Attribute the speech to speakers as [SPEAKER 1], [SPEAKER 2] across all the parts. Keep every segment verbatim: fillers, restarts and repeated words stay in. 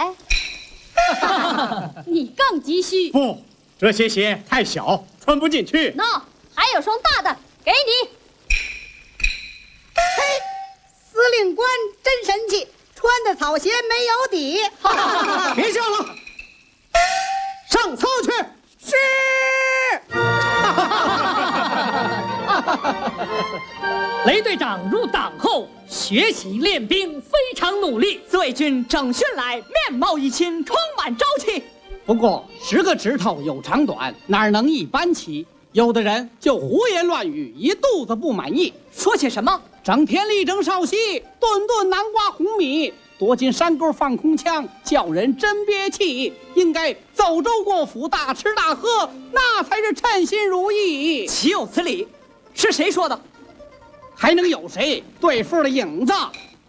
[SPEAKER 1] 来。你更急需。
[SPEAKER 2] 不，这些鞋太小，穿不进去。
[SPEAKER 1] 喏，还有双大的，给你。
[SPEAKER 3] 嘿，司令官真神气，穿的草鞋没有底。
[SPEAKER 2] 别笑了，上操去。
[SPEAKER 3] 是。
[SPEAKER 4] 雷队长入党后学习练兵，非常努力，自卫军整训来面貌一新，充满朝气。
[SPEAKER 5] 不过十个指头有长短，哪能一般齐？有的人就胡言乱语，一肚子不满意。
[SPEAKER 4] 说些什么？
[SPEAKER 5] 整天力争少息，顿顿南瓜红米，躲进山沟放空枪，叫人真憋气。应该走州过府，大吃大喝，那才是称心如意。
[SPEAKER 4] 岂有此理！是谁说的？
[SPEAKER 5] 还能有谁？对付的影子。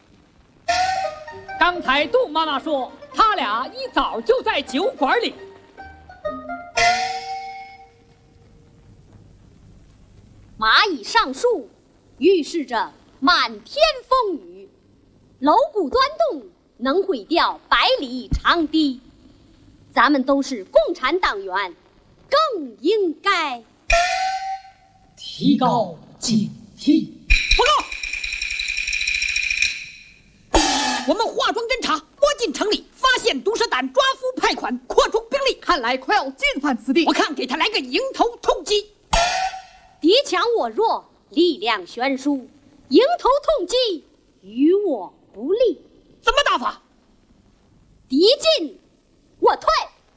[SPEAKER 4] 刚才杜妈妈说，他俩一早就在酒馆里。
[SPEAKER 1] 蚂蚁上树，预示着满天风雨；楼鼓钻洞，能毁掉百里长堤。咱们都是共产党员，更应该
[SPEAKER 4] 提高警惕。
[SPEAKER 6] 报告！我们化妆侦查，摸进城里，发现毒蛇胆，抓夫派款，扩充兵力，看来快要进犯此地。我看给他来个迎头痛击。
[SPEAKER 1] 敌强我弱，力量悬殊，迎头痛击与我不利。
[SPEAKER 6] 怎么打法？
[SPEAKER 1] 敌进我退。